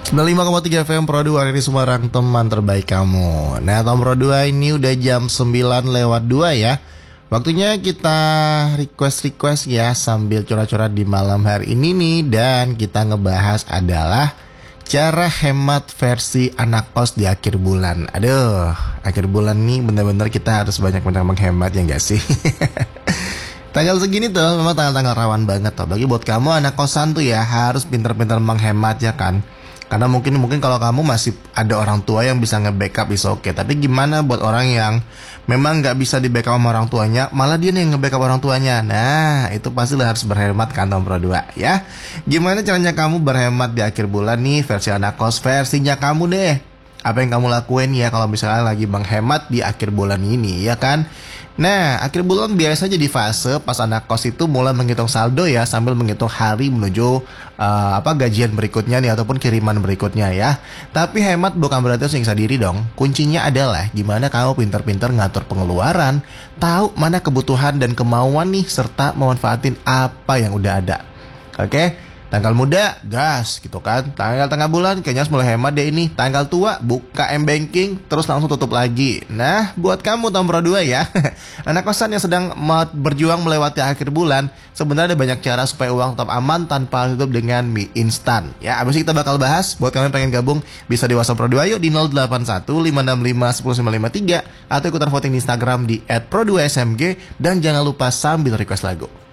95,3 FM Pro 2 hari ini Semarang, teman terbaik kamu. Nah, Tom Pro 2 ini udah jam 9:02 ya. Waktunya kita request ya sambil curhat-curhat di malam hari ini nih. Dan kita ngebahas adalah cara hemat versi anak kos di akhir bulan. Aduh, akhir bulan nih bener-bener kita harus banyak-banyak menghemat ya gak sih? Tanggal segini tuh memang tanggal-tanggal rawan banget tuh. Bagi buat kamu anak kosan tuh ya harus pinter-pinter menghemat ya kan. Karena mungkin kalau kamu masih ada orang tua yang bisa nge-backup is oke. Tapi gimana buat orang yang memang nggak bisa di-backup sama orang tuanya, malah dia nih yang nge-backup orang tuanya. Nah, itu pasti lo harus berhemat kan nomor 2 ya. Gimana caranya kamu berhemat di akhir bulan nih versi anak kos, versinya kamu deh. Apa yang kamu lakuin ya kalau misalnya lagi menghemat di akhir bulan ini ya kan? Nah, akhir bulan biasa jadi fase pas anak kos itu mulai menghitung saldo ya, sambil menghitung hari menuju gajian berikutnya nih ataupun kiriman berikutnya ya. Tapi hemat bukan berarti siksa diri dong. Kuncinya adalah gimana kamu pintar-pintar ngatur pengeluaran, tahu mana kebutuhan dan kemauan nih, serta memanfaatin apa yang udah ada. Oke? Tanggal muda, gas gitu kan. Tanggal tengah bulan, kayaknya harus mulai hemat deh ini. Tanggal tua, buka M-Banking, terus langsung tutup lagi. Nah, buat kamu Tom Pro 2 ya. Anak kosan yang sedang berjuang melewati akhir bulan, sebenarnya ada banyak cara supaya uang tetap aman tanpa hidup dengan mie instan. Ya, abis ini kita bakal bahas. Buat kamu yang pengen gabung, bisa di WhatsApp Pro 2 yuk di 0815651153 atau ikutan voting di Instagram di @pro2smg. Dan jangan lupa sambil request lagu.